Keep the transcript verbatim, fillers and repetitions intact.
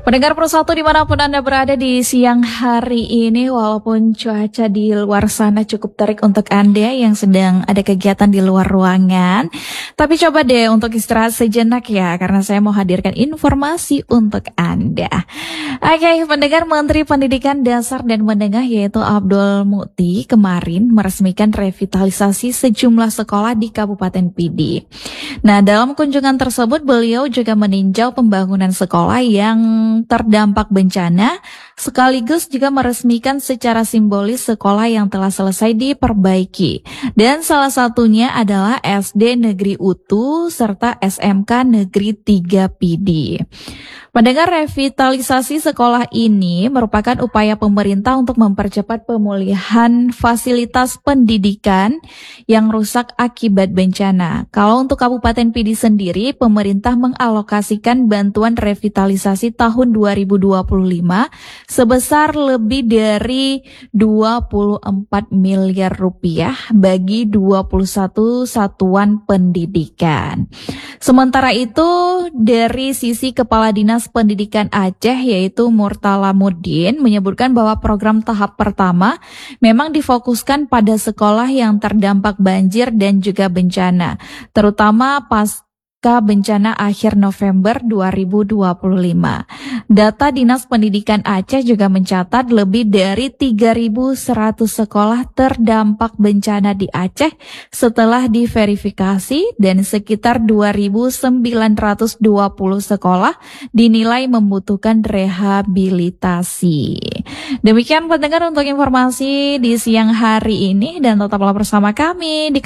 Pendengar Persatu dimanapun Anda berada di siang hari ini, walaupun cuaca di luar sana cukup terik untuk Anda yang sedang ada kegiatan di luar ruangan, tapi coba deh untuk istirahat sejenak ya, karena saya mau hadirkan informasi untuk Anda. Oke, pendengar, Menteri Pendidikan Dasar dan Menengah yaitu Abdul Mukti kemarin meresmikan revitalisasi sejumlah sekolah di Kabupaten Pidi. Nah, dalam kunjungan tersebut beliau juga meninjau pembangunan sekolah yang terdampak bencana, sekaligus juga meresmikan secara simbolis sekolah yang telah selesai diperbaiki. Dan salah satunya adalah S D Negeri Utu serta S M K Negeri tiga Pidi. Mendengar revitalisasi sekolah ini merupakan upaya pemerintah untuk mempercepat pemulihan fasilitas pendidikan yang rusak akibat bencana. Kalau untuk Kabupaten Pidi sendiri, pemerintah mengalokasikan bantuan revitalisasi tahun dua ribu dua puluh lima sebesar lebih dari dua puluh empat miliar rupiah bagi dua puluh satu satuan pendidikan. Sementara itu, dari sisi Kepala Dinas Pendidikan Aceh yaitu Murtalamuddin menyebutkan bahwa program tahap pertama memang difokuskan pada sekolah yang terdampak banjir dan juga bencana, terutama pasca bencana akhir November dua ribu dua puluh lima. Data Dinas Pendidikan Aceh juga mencatat lebih dari tiga ribu seratus sekolah terdampak bencana di Aceh setelah diverifikasi dan sekitar dua ribu sembilan ratus dua puluh sekolah dinilai membutuhkan rehabilitasi. Demikian pendengar untuk informasi di siang hari ini dan tetaplah bersama kami di